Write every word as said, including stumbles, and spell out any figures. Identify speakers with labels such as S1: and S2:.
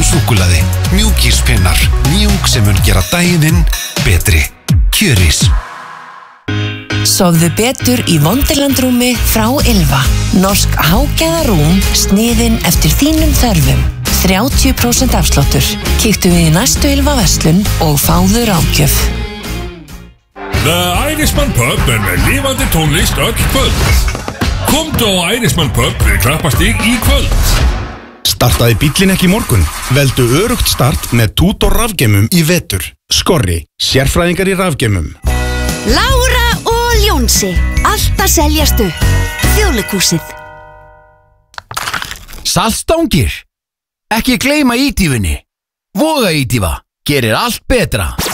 S1: mjúku súkkulaði. Mjúkispinnar, mjúk sem mun gera daginn betri. Kjörís.
S2: Sofðu betur í Wonderland-rúmi frá Ylva. Norsk hágæðarúm sniðin eftir þínum þörfum. þrjátíu prósent afsláttur. Kíktu við í næstu Ylva verslun og fáðu ráðgjöf.
S3: The Irishman Pub er með lifandi tónlist öll kvöld. Komdu á Irishman Pub við Klappastíg í kvöld.
S4: Startaði bíllinn ekki í morgun? Veldu örugt start með Tutor rafgeymum í vetur. Skorri, sérfræðingar í rafgeymum.
S5: Lára og Jónsi, allt að seljast upp. Þjóðleikhúsið.
S6: Saltstangir. Ekki gleyma ítífunni. Voga ítífa. Gerir allt betra.